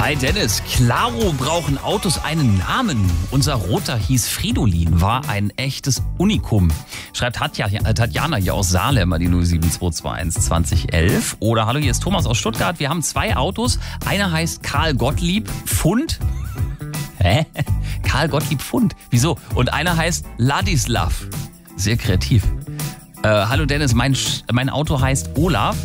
Hi Dennis, klaro brauchen Autos einen Namen. Unser Roter hieß Fridolin, war ein echtes Unikum. Schreibt Tatjana hier aus Salem an die 07221 2011. Oder hallo, hier ist Thomas aus Stuttgart. Wir haben 2 Autos. Einer heißt Karl Gottlieb Pfund. Hä? Karl Gottlieb Pfund? Wieso? Und einer heißt Ladislav. Sehr kreativ. Hallo Dennis, mein Auto heißt Olaf.